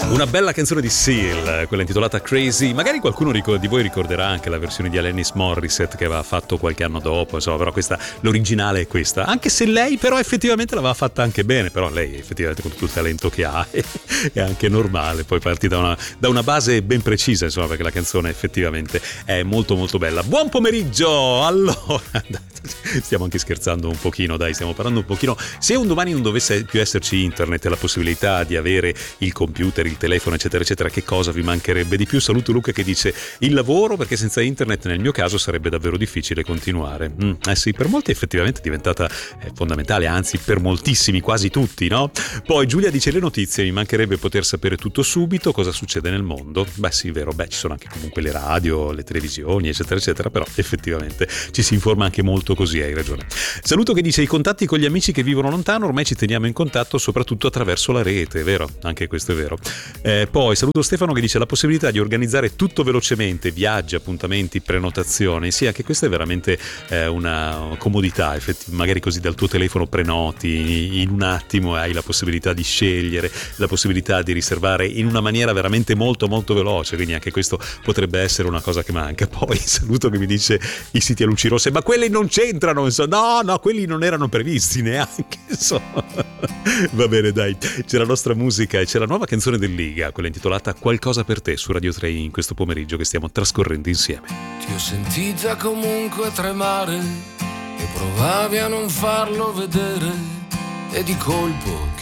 Una bella canzone di Seal, quella intitolata Crazy. Magari qualcuno di voi ricorderà anche la versione di Alanis Morissette che aveva fatto qualche anno dopo, insomma, però l'originale è questa. Anche se lei però effettivamente l'aveva fatta anche bene, però lei effettivamente con tutto il talento che ha è anche normale. Poi parti da una base ben precisa, insomma, perché la canzone effettivamente è molto molto bella. Buon pomeriggio! Allora, stiamo anche scherzando un pochino, dai, stiamo parlando un pochino. Se un domani non dovesse più esserci internet e la possibilità di avere il computer, il telefono, eccetera eccetera, che cosa vi mancherebbe di più? Saluto Luca che dice il lavoro, perché senza internet nel mio caso sarebbe davvero difficile continuare. Sì, per molti effettivamente è diventata fondamentale, anzi per moltissimi, quasi tutti, no? Poi Giulia dice le notizie, mi mancherebbe poter sapere tutto subito, cosa succede nel mondo. Beh sì, vero, ci sono anche comunque le radio, le televisioni, eccetera eccetera, però effettivamente ci si informa anche molto così, hai ragione. Saluto che dice i contatti con gli amici che vivono lontano, ormai ci teniamo in contatto soprattutto attraverso la rete, vero? Anche questo è vero. Poi saluto Stefano che dice la possibilità di organizzare tutto velocemente, viaggi, appuntamenti, prenotazioni. Sì, anche questa è veramente una comodità, magari così dal tuo telefono prenoti in un attimo, hai la possibilità di scegliere, la possibilità di riservare in una maniera veramente molto molto veloce, quindi anche questo potrebbe essere una cosa che manca. Poi saluto che mi dice i siti a luci rosse, ma quelli non c'entrano, insomma. No, quelli non erano previsti neanche, insomma. Va bene, dai, c'è la nostra musica e c'è la nuova canzone del Liga, quella intitolata Qualcosa per te, su Radio 3 in questo pomeriggio che stiamo trascorrendo insieme. Ti ho sentita comunque tremare e provavi a non farlo vedere, e di colpo